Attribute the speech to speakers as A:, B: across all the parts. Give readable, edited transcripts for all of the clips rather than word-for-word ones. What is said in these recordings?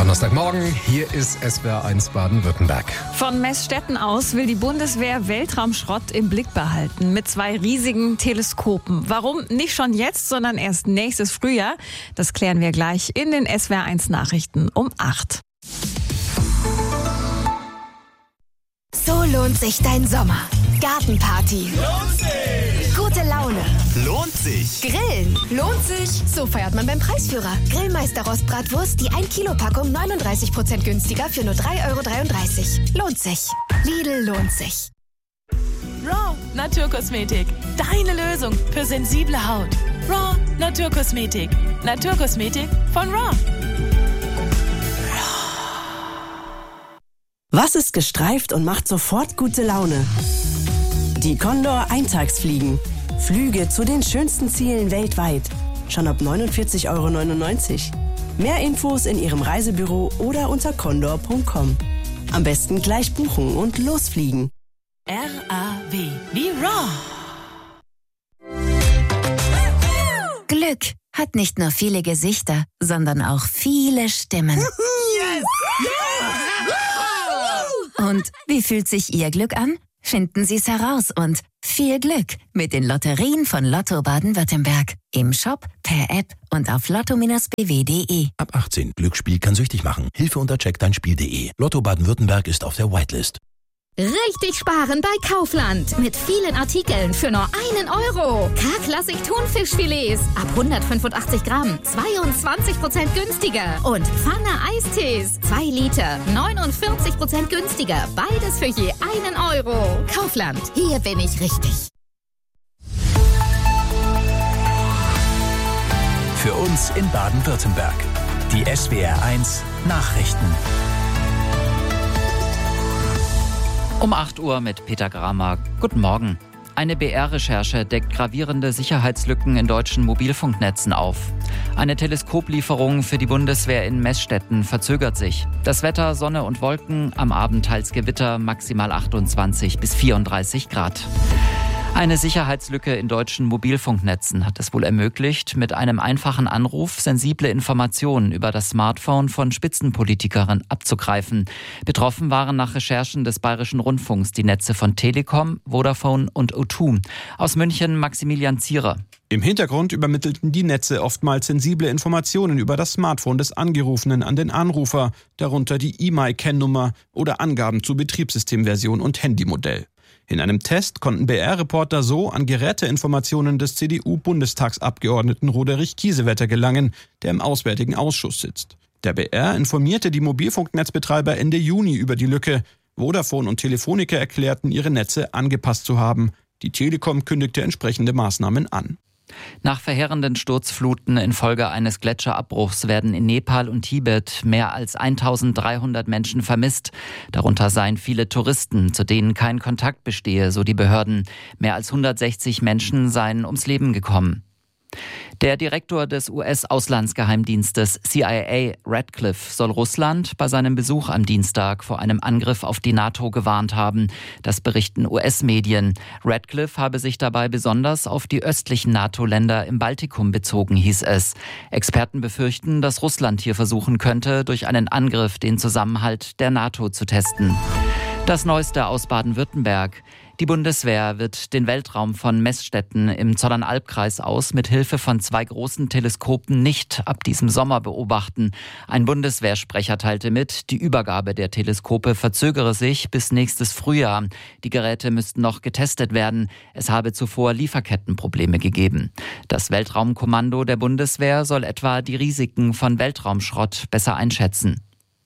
A: Donnerstagmorgen, hier ist SWR1 Baden-Württemberg.
B: Von Meßstetten aus will die Bundeswehr Weltraumschrott im Blick behalten mit 2 riesigen Teleskopen. Warum nicht schon jetzt, sondern erst nächstes Frühjahr? Das klären wir gleich in den SWR1 Nachrichten um 8.
C: So lohnt sich dein Sommer. Gartenparty.
D: Lohnt sich!
C: Gute Laune.
D: Lohnt sich!
C: Grillen. Lohnt sich. So feiert man beim Preisführer. Grillmeister Rostbratwurst, die 1-Kilo-Packung 39% günstiger für nur 3,33 €. Lohnt sich. Lidl lohnt sich.
E: Raw Naturkosmetik. Deine Lösung für sensible Haut. Raw Naturkosmetik. Naturkosmetik von Raw.
F: Was ist gestreift und macht sofort gute Laune? Die Condor Eintagsfliegen. Flüge zu den schönsten Zielen weltweit. Schon ab 49,99 €. Mehr Infos in Ihrem Reisebüro oder unter condor.com. Am besten gleich buchen und losfliegen.
E: RAW wie Raw.
C: Glück hat nicht nur viele Gesichter, sondern auch viele Stimmen.
D: Yes!
C: Und wie fühlt sich Ihr Glück an? Finden Sie es heraus und viel Glück mit den Lotterien von Lotto Baden-Württemberg. Im Shop, per App und auf lotto-bw.de.
G: Ab 18. Glücksspiel kann süchtig machen. Hilfe unter checkdeinspiel.de. Lotto Baden-Württemberg ist auf der Whitelist.
H: Richtig sparen bei Kaufland. Mit vielen Artikeln für nur 1 €. K-Klassik Thunfischfilets ab 185 Gramm 22% günstiger. Und Pfanne Eistees 2 Liter 49% günstiger. Beides für je 1 €. Kaufland, hier bin ich richtig.
I: Für uns in Baden-Württemberg. Die SWR1 Nachrichten.
J: Um 8 Uhr mit Peter Gramer. Guten Morgen. Eine BR-Recherche deckt gravierende Sicherheitslücken in deutschen Mobilfunknetzen auf. Eine Teleskoplieferung für die Bundeswehr in Meßstetten verzögert sich. Das Wetter, Sonne und Wolken, am Abend teils Gewitter, maximal 28 bis 34 Grad. Eine Sicherheitslücke in deutschen Mobilfunknetzen hat es wohl ermöglicht, mit einem einfachen Anruf sensible Informationen über das Smartphone von Spitzenpolitikern abzugreifen. Betroffen waren nach Recherchen des Bayerischen Rundfunks die Netze von Telekom, Vodafone und O2. Aus München Maximilian Zierer.
K: Im Hintergrund übermittelten die Netze oftmals sensible Informationen über das Smartphone des Angerufenen an den Anrufer, darunter die E-Mail-Kennnummer oder Angaben zu Betriebssystemversion und Handymodell. In einem Test konnten BR-Reporter so an Geräteinformationen des CDU-Bundestagsabgeordneten Roderich Kiesewetter gelangen, der im Auswärtigen Ausschuss sitzt. Der BR informierte die Mobilfunknetzbetreiber Ende Juni über die Lücke. Vodafone und Telefonica erklärten, ihre Netze angepasst zu haben. Die Telekom kündigte entsprechende Maßnahmen an.
J: Nach verheerenden Sturzfluten infolge eines Gletscherabbruchs werden in Nepal und Tibet mehr als 1300 Menschen vermisst. Darunter seien viele Touristen, zu denen kein Kontakt bestehe, so die Behörden. Mehr als 160 Menschen seien ums Leben gekommen. Der Direktor des US-Auslandsgeheimdienstes CIA, Radcliffe, soll Russland bei seinem Besuch am Dienstag vor einem Angriff auf die NATO gewarnt haben. Das berichten US-Medien. Radcliffe habe sich dabei besonders auf die östlichen NATO-Länder im Baltikum bezogen, hieß es. Experten befürchten, dass Russland hier versuchen könnte, durch einen Angriff den Zusammenhalt der NATO zu testen. Das Neueste aus Baden-Württemberg. Die Bundeswehr wird den Weltraum von Meßstetten im Zollernalbkreis aus mit Hilfe von 2 großen Teleskopen nicht ab diesem Sommer beobachten. Ein Bundeswehrsprecher teilte mit, die Übergabe der Teleskope verzögere sich bis nächstes Frühjahr. Die Geräte müssten noch getestet werden. Es habe zuvor Lieferkettenprobleme gegeben. Das Weltraumkommando der Bundeswehr soll etwa die Risiken von Weltraumschrott besser einschätzen.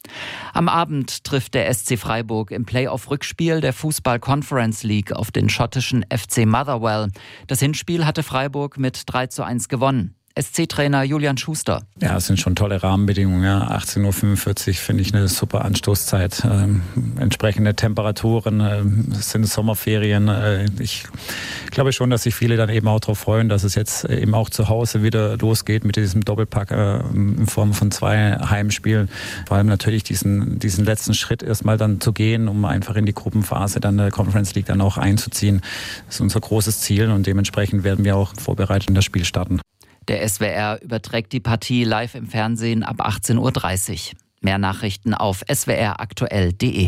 J: Am Abend trifft der SC Freiburg im Playoff-Rückspiel der Fußball-Conference League auf den schottischen FC Motherwell. Das Hinspiel hatte Freiburg mit 3:1 gewonnen. SC-Trainer Julian Schuster.
L: Ja, es sind schon tolle Rahmenbedingungen. Ja. 18:45 Uhr finde ich eine super Anstoßzeit. Entsprechende Temperaturen, es sind Sommerferien. Ich glaube schon, dass sich viele dann eben auch darauf freuen, dass es jetzt eben auch zu Hause wieder losgeht mit diesem Doppelpack in Form von 2 Heimspielen. Vor allem natürlich diesen letzten Schritt erstmal dann zu gehen, um einfach in die Gruppenphase dann der Conference League dann auch einzuziehen. Das ist unser großes Ziel und dementsprechend werden wir auch vorbereitet in das Spiel starten.
J: Der SWR überträgt die Partie live im Fernsehen ab 18:30 Uhr. Mehr Nachrichten auf swraktuell.de.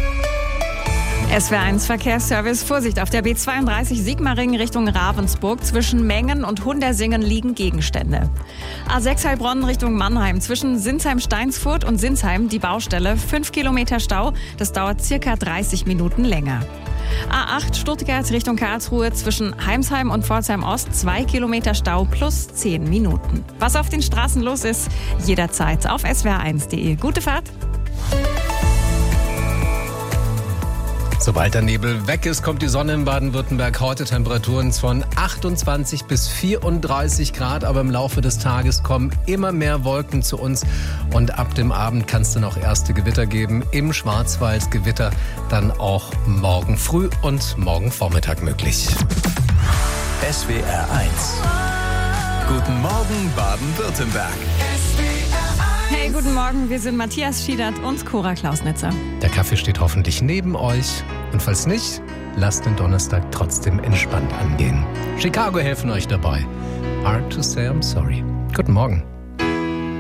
B: SWR1 Verkehrsservice. Vorsicht, auf der B32 Sigmaringen Richtung Ravensburg. Zwischen Mengen und Hundersingen liegen Gegenstände. A6 Heilbronn Richtung Mannheim. Zwischen Sinsheim-Steinsfurt und Sinsheim die Baustelle. 5 Kilometer Stau. Das dauert circa 30 Minuten länger. A8 Stuttgart Richtung Karlsruhe. Zwischen Heimsheim und Pforzheim Ost 2 Kilometer Stau plus 10 Minuten. Was auf den Straßen los ist, jederzeit auf swr1.de. Gute Fahrt!
A: Sobald der Nebel weg ist, kommt die Sonne in Baden-Württemberg. Heute Temperaturen von 28 bis 34 Grad. Aber im Laufe des Tages kommen immer mehr Wolken zu uns. Und ab dem Abend kann es dann auch erste Gewitter geben. Im Schwarzwald Gewitter dann auch morgen früh und morgen Vormittag möglich.
I: SWR 1. Guten Morgen Baden-Württemberg.
B: Hey, guten Morgen, wir sind Matthias Schiedert und Cora Klausnitzer.
A: Der Kaffee steht hoffentlich neben euch. Und falls nicht, lasst den Donnerstag trotzdem entspannt angehen. Chicago helfen euch dabei. Hard to say I'm sorry. Guten Morgen.